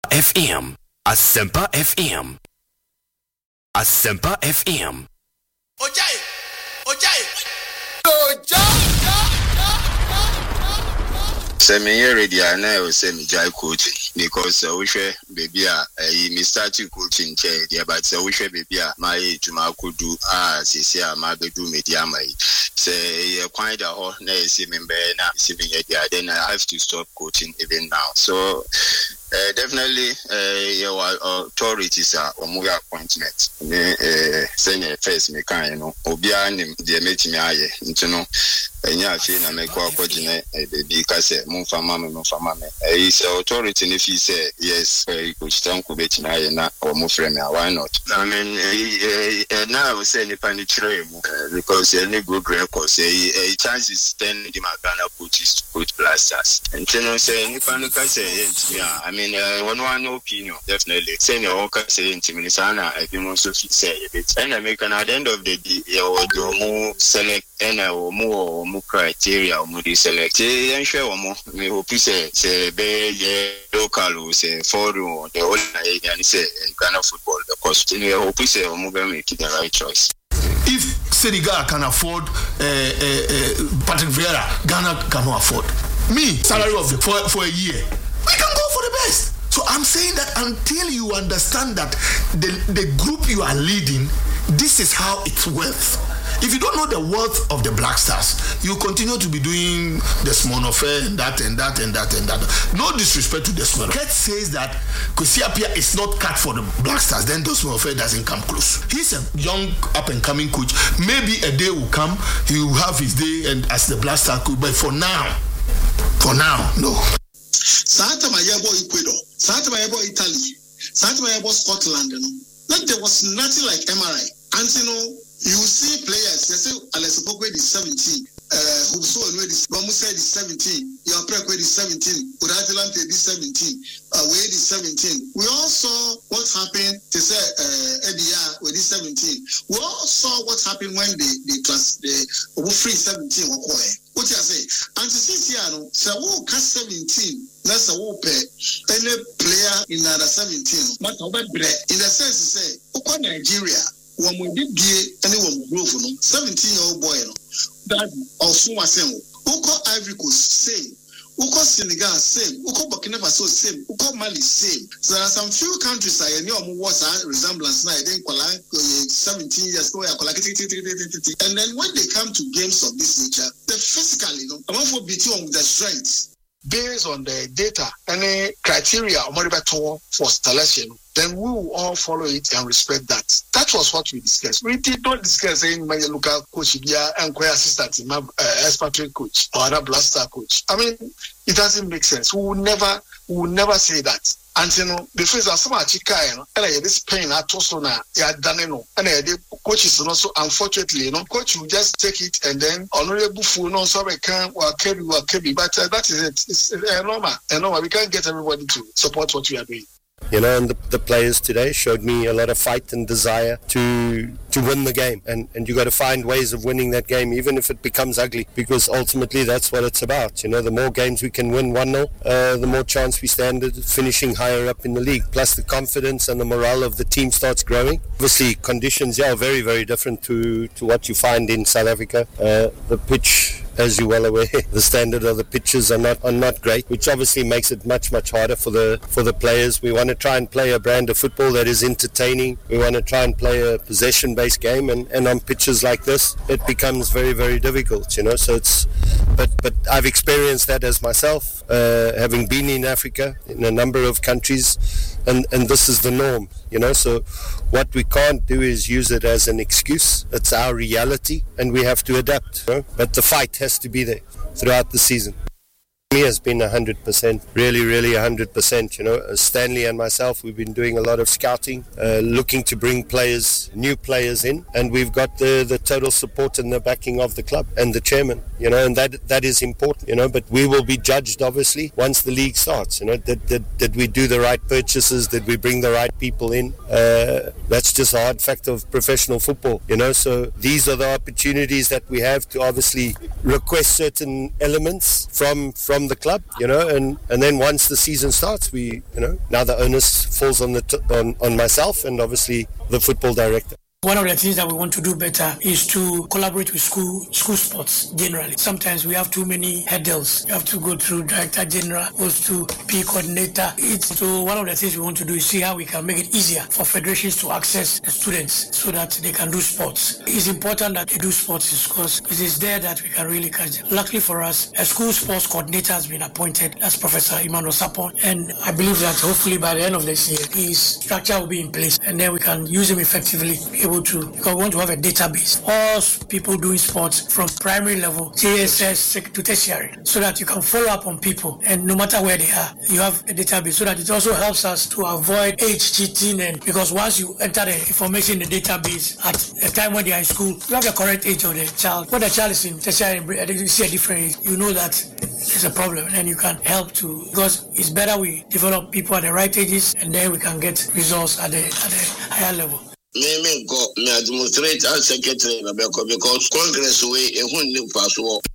FM. Asempa FM. Asempa FM. Ojai. Semi ready na o semi jai coaching because we share baby me start coaching chair there but we share baby my tuma kudu sisi ma bedu media mai say kwai da ho na esi member na esi me there then I have to stop coaching even now. So definitely your authorities are omuga appointment senior first me kan no obia nim de metimi aye nti no enya afi na me kwa kwagine baby ka say mumfama me so authority if he say yes coach Tanko betimi aye na omufre me why not. I mean now we say ni pani chiremu because any good record say chances 10 the Ghana coaches to coach blasters and no say ni pani ka say I mean one opinion definitely say no one can say intimi sana I think also say it and I make an at the end of the day you select and more criteria or more select and share more me hope say be local say forum the whole and say Ghana football because I hope say more make the right choice. If Senegal can afford Patrick Vieira, Ghana cannot afford me salary of for a year. We can go for the best. So I'm saying that until you understand that the group you are leading, this is how it's worth. If you don't know the worth of the Black Stars, you continue to be doing the small affair and that. No disrespect to the small. Ket says that Kwesi Appiah is not cut for the Black Stars, then the small affair doesn't come close. He's a young up and coming coach. Maybe a day will come, he will have his day and as the Black Star coach, but for now, no. Santa Mayabo Ecuador, Santa Mayabo Italy, Santa Mayabo Scotland, there was nothing like MRI. And you see players, they say Alex Bokwe is 17, Hubso is 17, your Prek is 17, Udatelante is 17, Wade is 17. We all saw what happened, they say Edia with 17. We all saw what happened when they free 17 what you say? And to see Siano, so who cast 17, that's a who pay any player in another 17. But in the sense, say, Uko Nigeria, one we did give anyone growth, 17-year-old boy, that also was saying, Uko Ivory Coast, same. Uko Senegal, same. Uko Burkina Faso, same. Uko Mali, same. So there are some few countries I know what's a resemblance now. I think 17 years ago, and then when they come to games of this nature, they physically, I'm not for beating on the strength. Based on the data and the criteria for selection, then we will all follow it and respect that. That was what we discussed. We did not discuss any local coach and assistant expatriate coach or other blaster coach. I mean, it doesn't make sense. We will never say that. And the first are some and this pain at Tosona, done and the coaches also unfortunately, coach will just take it and then honorable fool no sorry can or carry, but that is it. It's normal. We can't get everybody to support what we are doing. And the players today showed me a lot of fight and desire to win the game. And you got to find ways of winning that game, even if it becomes ugly, because ultimately that's what it's about. The more games we can win 1-0, the more chance we stand at finishing higher up in the league. Plus the confidence and the morale of the team starts growing. Obviously, conditions are very, very different to what you find in South Africa. The pitch, as you're well aware, the standard of the pitches are not great, which obviously makes it much harder for the players. We want to try and play a brand of football that is entertaining. We want to try and play a possession-based game, and on pitches like this, it becomes very, very difficult. So it's, but I've experienced that as myself, having been in Africa in a number of countries, and this is the norm. So what we can't do is use it as an excuse. It's our reality, and we have to adapt. But the fight has to be there throughout the season. Me has been 100%, really 100%. Stanley and myself, we've been doing a lot of scouting, looking to bring new players in, and we've got the total support and the backing of the club and the chairman, and that is important, but we will be judged obviously once the league starts. Did we do the right purchases? Did we bring the right people in? That's just a hard fact of professional football, so these are the opportunities that we have to obviously request certain elements from from the club, you know, and then once the season starts, we, you know, now the onus falls on on myself and obviously the football director. One of the things that we want to do better is to collaborate with school sports generally. Sometimes we have too many hurdles. You have to go through director general, goes to P coordinator. So one of the things we want to do is see how we can make it easier for federations to access the students so that they can do sports. It's important that they do sports because it is there that we can really catch them. Luckily for us, a school sports coordinator has been appointed. That's Professor Emmanuel Sapon. And I believe that hopefully by the end of this year, his structure will be in place and then we can use him effectively, because we want to have a database. All people doing sports from primary level, JSS to tertiary, so that you can follow up on people and no matter where they are, you have a database so that it also helps us to avoid age cheating. And because once you enter the information in the database at a time when they are in school, you have the correct age of the child. When the child is in tertiary, you see a different age, you know that there's a problem and you can help to, because it's better we develop people at the right ages and then we can get results at the higher level. Me go me administrator secretary because Congress way a new password.